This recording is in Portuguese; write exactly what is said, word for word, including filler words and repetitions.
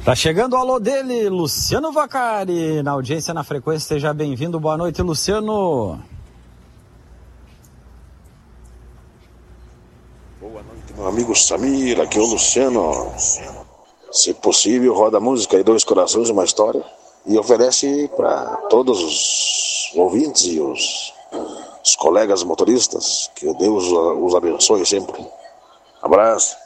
Tá chegando o alô dele, Luciano Vacari, na audiência, na frequência. Seja bem-vindo, boa noite, Luciano. Boa noite, meu amigo Samir, aqui é o Luciano. Se possível, roda a música aí, Dois Corações, uma História, e oferece para todos os ouvintes e os, os colegas motoristas, que Deus os abençoe sempre. Abraço.